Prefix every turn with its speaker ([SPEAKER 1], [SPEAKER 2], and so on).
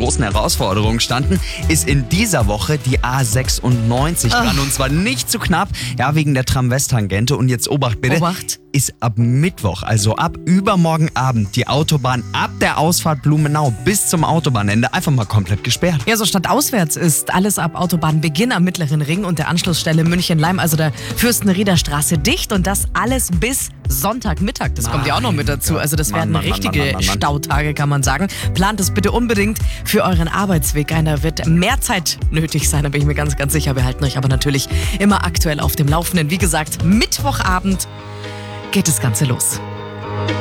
[SPEAKER 1] großen Herausforderungen standen, ist in dieser Woche die A96 dran. Und zwar nicht zu knapp, ja, wegen der Tram-West-Tangente. Und jetzt Obacht bitte.
[SPEAKER 2] Obacht.
[SPEAKER 1] Ist ab Mittwoch, also ab übermorgen Abend, die Autobahn ab der Ausfahrt Blumenau bis zum Autobahnende einfach mal komplett gesperrt.
[SPEAKER 2] Ja, so stadtauswärts ist alles ab Autobahnbeginn am Mittleren Ring und der Anschlussstelle München-Leim, also der Fürstenrieder Straße, dicht. Und das alles bis Sonntagmittag. Das kommt ja auch noch mit dazu. Also das werden richtige Stautage, kann man sagen. Plant es bitte unbedingt für euren Arbeitsweg ein. Da wird mehr Zeit nötig sein, da bin ich mir ganz, ganz sicher. Wir halten euch aber natürlich immer aktuell auf dem Laufenden. Wie gesagt, Mittwochabend geht das Ganze los.